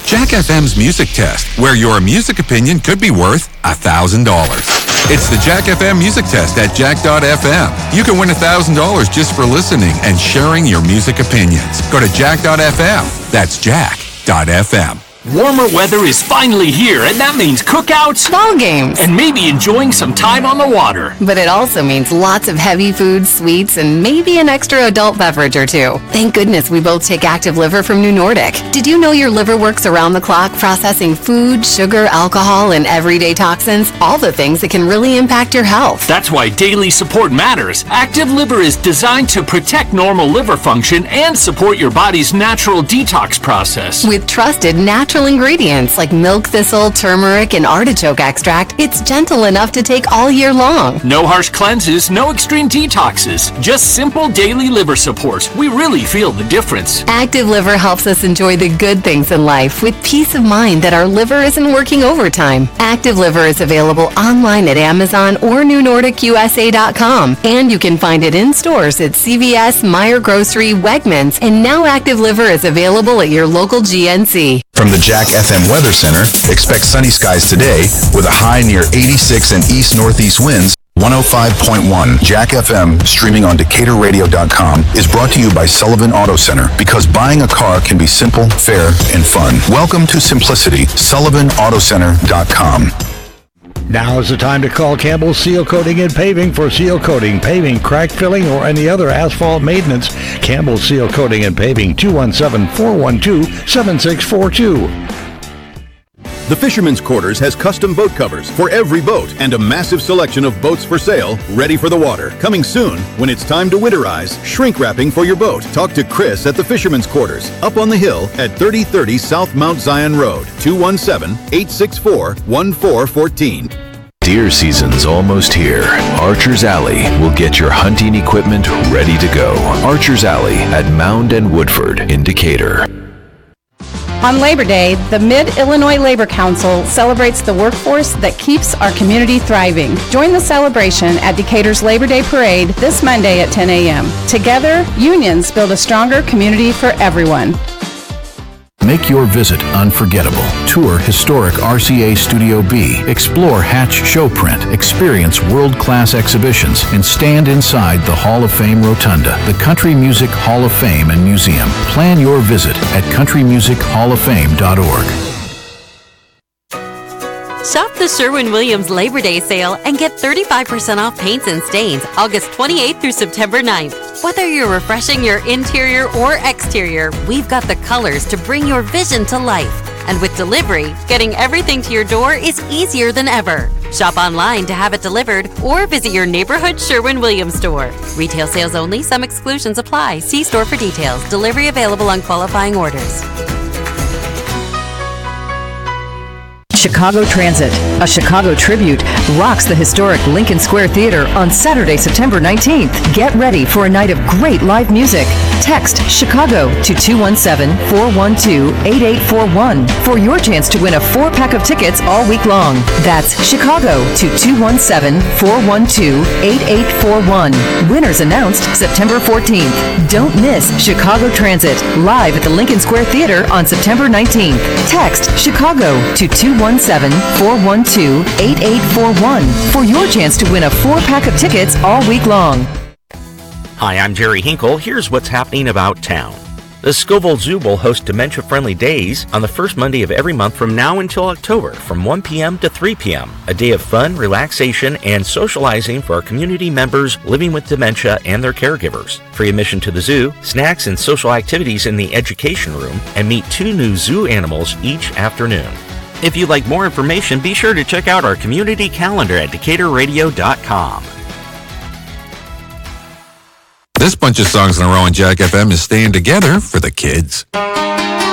Jack FM's Music Test, where your music opinion could be worth $1,000. It's the Jack FM Music Test at jack.fm. You can win $1,000 just for listening and sharing your music opinions. Go to jack.fm. That's jack.fm. Warmer weather is finally here, and that means cookouts, ball games, and maybe enjoying some time on the water. But it also means lots of heavy foods, sweets, and maybe an extra adult beverage or two. Thank goodness we both take Active Liver from New Nordic. Did you know your liver works around the clock processing food, sugar, alcohol, and everyday toxins? All the things that can really impact your health. That's why daily support matters. Active Liver is designed to protect normal liver function and support your body's natural detox process. With trusted natural ingredients like milk thistle, turmeric, and artichoke extract, it's gentle enough to take all year long. No harsh cleanses, no extreme detoxes, just simple daily liver support. We really feel the difference. Active Liver helps us enjoy the good things in life with peace of mind that our liver isn't working overtime. Active Liver is available online at Amazon or NewNordicUSA.com, and you can find it in stores at CVS, Meijer Grocery, Wegmans, and now Active Liver is available at your local GNC. From the Jack FM Weather Center, expect sunny skies today with a high near 86 and east-northeast winds. 105.1 Jack FM, streaming on DecaturRadio.com, is brought to you by Sullivan Auto Center, because buying a car can be simple, fair, and fun. Welcome to simplicity. SullivanAutoCenter.com. Now is the time to call Campbell Seal Coating and Paving for seal coating, paving, crack filling, or any other asphalt maintenance. Campbell Seal Coating and Paving, 217-412-7642. The Fisherman's Quarters has custom boat covers for every boat and a massive selection of boats for sale, ready for the water. Coming soon, when it's time to winterize, shrink wrapping for your boat. Talk to Chris at the Fisherman's Quarters, up on the hill at 3030 South Mount Zion Road, 217-864-1414. Deer season's almost here. Archer's Alley will get your hunting equipment ready to go. Archer's Alley at Mound and Woodford in Decatur. On Labor Day, the Mid-Illinois Labor Council celebrates the workforce that keeps our community thriving. Join the celebration at Decatur's Labor Day Parade this Monday at 10 a.m. Together, unions build a stronger community for everyone. Make your visit unforgettable. Tour historic RCA Studio B. Explore Hatch Showprint. Experience world-class exhibitions and stand inside the Hall of Fame Rotunda, the Country Music Hall of Fame and Museum. Plan your visit at countrymusichallaffame.org. Shop the Sherwin-Williams Labor Day sale and get 35% off paints and stains August 28th through September 9th. Whether you're refreshing your interior or exterior, we've got the colors to bring your vision to life. And with delivery, getting everything to your door is easier than ever. Shop online to have it delivered or visit your neighborhood Sherwin-Williams store. Retail sales only. Some exclusions apply. See store for details. Delivery available on qualifying orders. Chicago Transit, a Chicago tribute, rocks the historic Lincoln Square Theater on Saturday, September 19th. Get ready for a night of great live music. Text Chicago to 217-412-8841 for your chance to win a 4-pack of tickets all week long. That's Chicago to 217-412-8841. Winners announced September 14th. Don't miss Chicago Transit, live at the Lincoln Square Theater on September 19th. Text Chicago to 217-412-8841 for your chance to win a 4-pack of tickets all week long. Hi, I'm Jerry Hinkle. Here's what's happening about town. The Scoville Zoo will host Dementia-Friendly Days on the first Monday of every month from now until October from 1 p.m. to 3 p.m. A day of fun, relaxation, and socializing for our community members living with dementia and their caregivers. Free admission to the zoo, snacks and social activities in the education room, and meet 2 new zoo animals each afternoon. If you'd like more information, be sure to check out our community calendar at DecaturRadio.com. This bunch of songs in a row on Jack FM is staying together for the kids.